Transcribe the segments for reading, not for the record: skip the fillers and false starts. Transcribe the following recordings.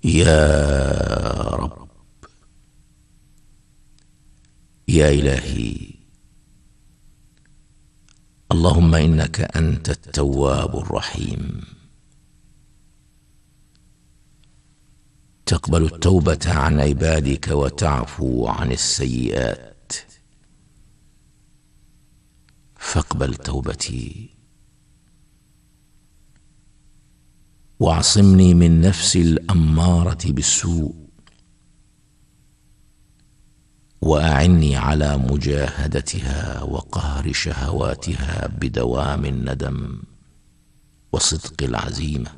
يا رب، يا إلهي، اللهم إنك أنت التواب الرحيم، تقبل التوبة عن عبادك وتعفو عن السيئات، فاقبل توبتي واعصمني من نفسي الأمارة بالسوء، وأعني على مجاهدتها وقهر شهواتها بدوام الندم وصدق العزيمة،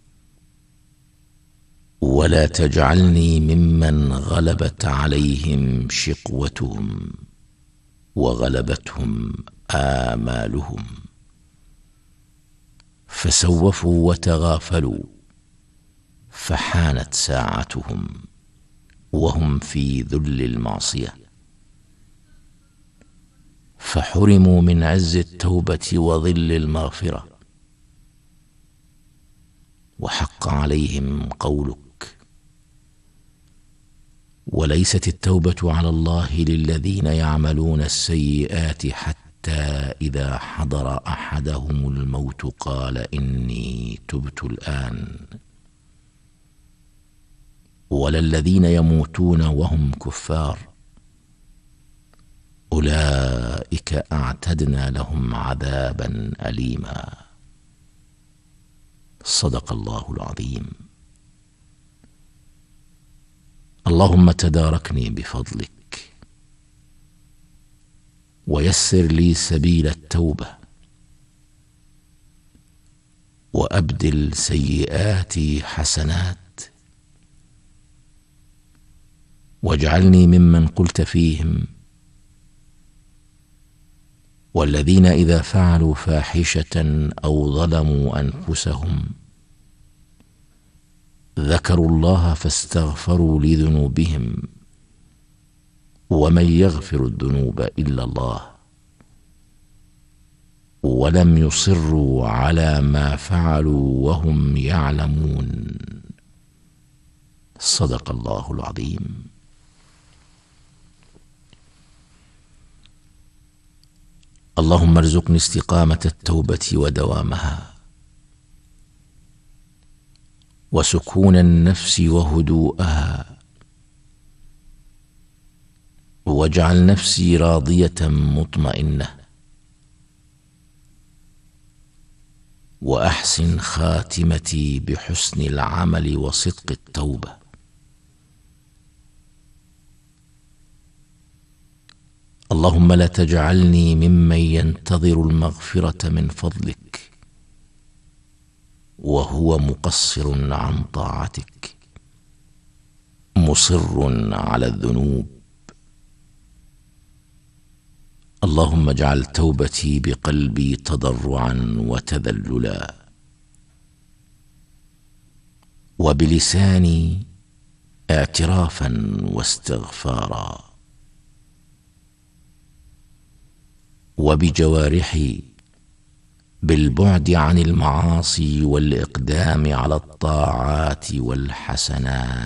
ولا تجعلني ممن غلبت عليهم شقوتهم وغلبتهم آمالهم، فسوفوا وتغافلوا فحانت ساعتهم وهم في ذل المعصية، فحرموا من عز التوبة وظل المغفرة، وحق عليهم قولك: وليست التوبة على الله للذين يعملون السيئات حتى إذا حضر أحدهم الموت قال إني تبت الآن، ولا الذين يموتون وهم كفار، أولئك أعتدنا لهم عذابا أليما. صدق الله العظيم. اللهم تداركني بفضلك، ويسر لي سبيل التوبة، وأبدل سيئاتي حسنات، واجعلني ممن قلت فيهم: والذين إذا فعلوا فاحشة أو ظلموا أنفسهم ذكروا الله فاستغفروا لذنوبهم ومن يغفر الذنوب إلا الله ولم يصروا على ما فعلوا وهم يعلمون. صدق الله العظيم. اللهم ارزقني استقامة التوبة ودوامها، وسكون النفس وهدوءها، واجعل نفسي راضية مطمئنة، وأحسن خاتمتي بحسن العمل وصدق التوبة. اللهم لا تجعلني ممن ينتظر المغفرة من فضلك وهو مقصر عن طاعتك مصر على الذنوب. اللهم اجعل توبتي بقلبي تضرعا وتذللا، وبلساني اعترافا واستغفارا، وبجوارحي بالبعد عن المعاصي والإقدام على الطاعات والحسنات.